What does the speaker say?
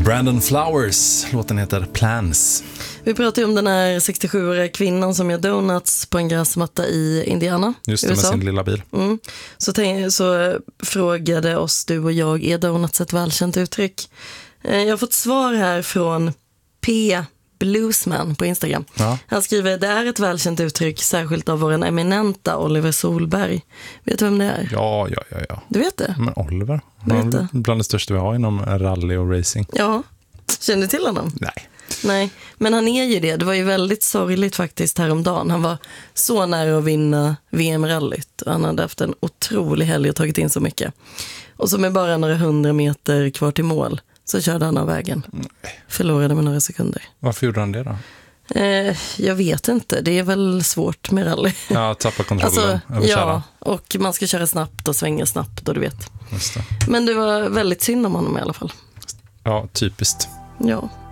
Brandon Flowers, låten heter Plans. Vi pratade om den här 67-åriga kvinnan som gör donuts på en gräsmatta i Indiana. Just det, USA. med sin lilla bil. Så frågade oss du och jag, är donuts ett välkänt uttryck? Jag har fått svar här från P. Bluesman på Instagram. Ja. Han skriver, det är ett välkänt uttryck, särskilt av vår eminenta Oliver Solberg. Vet du vem det är? Ja. Du vet det? Men Oliver, Vet det. bland det största vi har inom rally och racing. Ja, känner du till honom? Nej. Men han är ju det. Det var ju väldigt sorgligt faktiskt häromdagen. Han var så nära att vinna VM-rallyt. Han hade haft en otrolig helg och tagit in så mycket. Och så med bara några 100 meter kvar till mål så körde han av vägen. Förlorade med några sekunder. Varför gjorde han det då? Jag vet inte. Det är väl svårt med rally. Ja, tappa kontrollen över kärran. Och man ska köra snabbt och svänga snabbt och du vet. Just det. Men det var väldigt synd om honom i alla fall. Ja, typiskt. Ja.